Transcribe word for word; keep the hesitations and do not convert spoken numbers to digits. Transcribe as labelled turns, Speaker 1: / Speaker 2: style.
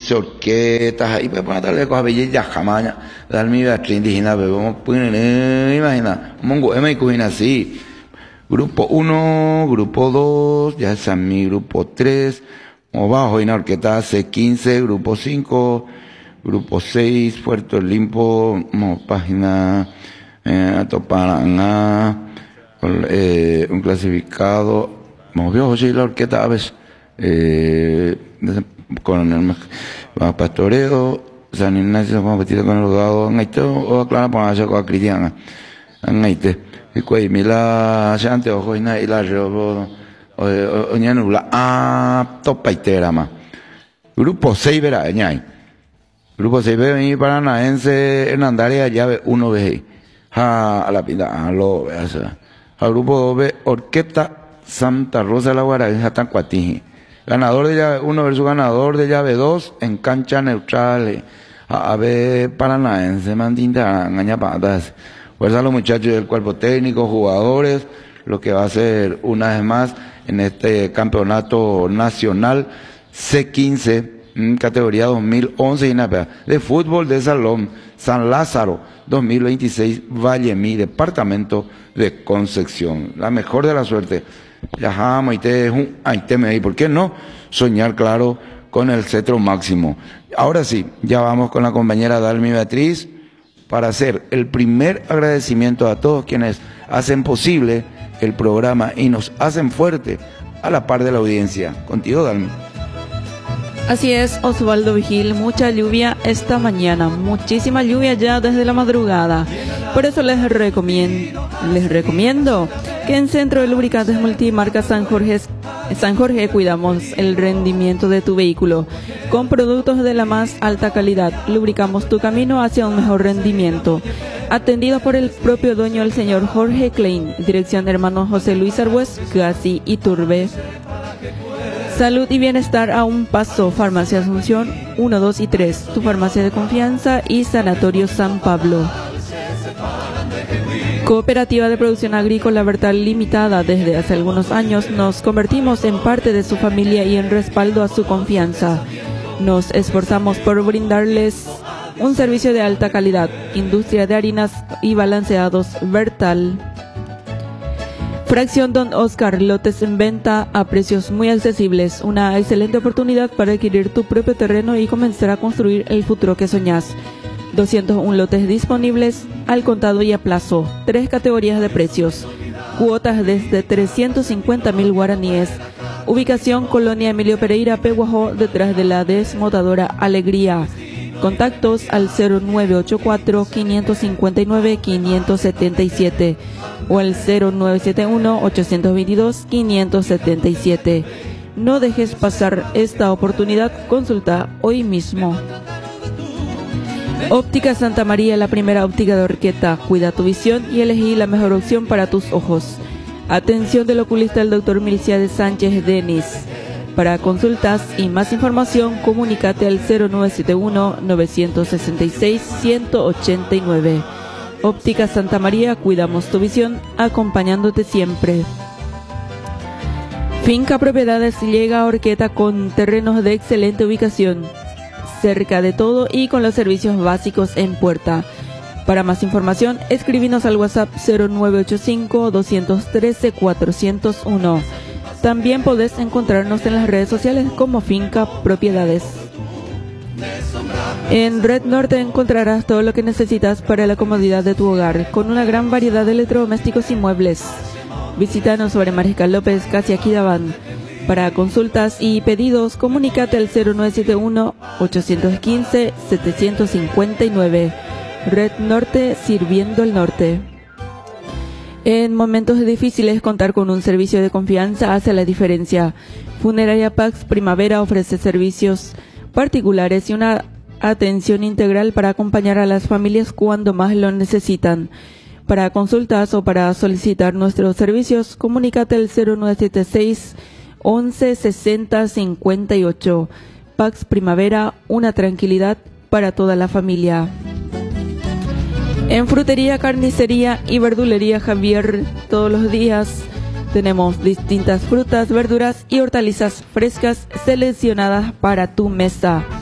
Speaker 1: quince orquestas, ahí pues para darle cosas bellas ya jamás, dar mi Beatriz indígena, pero vamos a poner, imagina, mongo, ema y cojina así. Grupo uno, grupo dos, ya es mi grupo tres, o bajo, y una orquesta C quince, grupo cinco, grupo seis, Puerto Limpo, mo, página, eh, Toparaná, eh, un clasificado, mo, vio, oye, la orquesta a veces, eh, con el Pastoredo, San Ignacio, como vestido con el logado, en este, o aclara por allá con la cristiana, en este. Y cuando mira gente ojo y nada y la robo o o ya no la ah topa itera más grupo seis verá ñay grupo seis ve mi paranaense Hernandaria llave uno ve ha a la pinta a lo veas al grupo dos ve Orquesta Santa Rosa de la Guardia tan cuatiji ganador de llave uno versus ganador de llave dos en cancha neutral a ver paranaense mandinta engañapatas. Fuerza a los muchachos del cuerpo técnico, jugadores, lo que va a ser una vez más en este campeonato nacional C quince, categoría dos mil once y nada, de fútbol de salón, San Lázaro, dos mil veintiséis, Vallemí, departamento de Concepción. La mejor de la suerte. Ya, y ¿por qué no? Soñar, claro, con el cetro máximo. Ahora sí, ya vamos con la compañera Dalmi Beatriz, para hacer el primer agradecimiento a todos quienes hacen posible el programa y nos hacen fuerte a la par de la audiencia. Contigo, Dalmi.
Speaker 2: Así es, Osvaldo Vigil, mucha lluvia esta mañana, muchísima lluvia ya desde la madrugada. Por eso les recomiendo, les recomiendo que en Centro de Lubricantes Multimarca San Jorge, San Jorge cuidamos el rendimiento de tu vehículo. Con productos de la más alta calidad, lubricamos tu camino hacia un mejor rendimiento. Atendido por el propio dueño, el señor Jorge Klein, dirección de hermano José Luis Arbues, Casi y Turbe. Salud y bienestar a un paso, Farmacia Asunción uno, dos y tres, tu farmacia de confianza y Sanatorio San Pablo. Cooperativa de Producción Agrícola Bertal Limitada, desde hace algunos años nos convertimos en parte de su familia y en respaldo a su confianza. Nos esforzamos por brindarles un servicio de alta calidad, industria de harinas y balanceados Bertal. Fracción Don Oscar, lotes en venta a precios muy accesibles, una excelente oportunidad para adquirir tu propio terreno y comenzar a construir el futuro que soñás. doscientos uno lotes disponibles al contado y a plazo, tres categorías de precios, cuotas desde trescientos cincuenta mil guaraníes. Ubicación Colonia Emilio Pereira, Peguajó, detrás de la desmotadora Alegría. Contactos al cero nueve ocho cuatro, cinco cinco nueve, cinco siete siete o al cero nueve siete uno, ocho dos dos, cinco siete siete. No dejes pasar esta oportunidad, consulta hoy mismo. Óptica Santa María, la primera óptica de Orqueta. Cuida tu visión y elegí la mejor opción para tus ojos. Atención del oculista el doctor Milciades Sánchez Denis. Para consultas y más información, comunícate al cero nueve siete uno, nueve seis seis, uno ocho nueve. Óptica Santa María, cuidamos tu visión, acompañándote siempre. Finca Propiedades llega a Orqueta con terrenos de excelente ubicación, cerca de todo y con los servicios básicos en puerta. Para más información, escribinos al WhatsApp cero nueve ocho cinco, dos uno tres, cuatro cero uno. También podés encontrarnos en las redes sociales como Finca Propiedades. En Red Norte encontrarás todo lo que necesitas para la comodidad de tu hogar, con una gran variedad de electrodomésticos y muebles. Visítanos sobre Mariscal López, casi aquí Daván. Para consultas y pedidos, comunícate al cero nueve siete uno, ocho uno cinco, siete cinco nueve. Red Norte, sirviendo el norte. En momentos difíciles, contar con un servicio de confianza hace la diferencia. Funeraria Pax Primavera ofrece servicios particulares y una atención integral para acompañar a las familias cuando más lo necesitan. Para consultas o para solicitar nuestros servicios, comunícate al cero nueve siete seis, once, sesenta, cincuenta y ocho. Pax Primavera, una tranquilidad para toda la familia. En Frutería, Carnicería y Verdulería Javier, todos los días tenemos distintas frutas, verduras y hortalizas frescas seleccionadas para tu mesa.